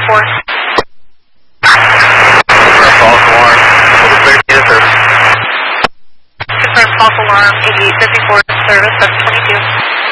54. False alarm. Over 30 in service. Confirm false alarm 8854 service 722.